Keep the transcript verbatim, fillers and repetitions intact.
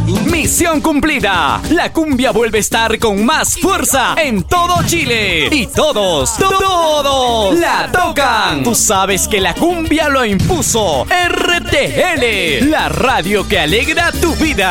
Misión cumplida. La cumbia vuelve a estar con más fuerza en todo Chile. Y todos, todos la tocan. Tú sabes que la cumbia lo impuso R T L, la radio que alegra tu vida.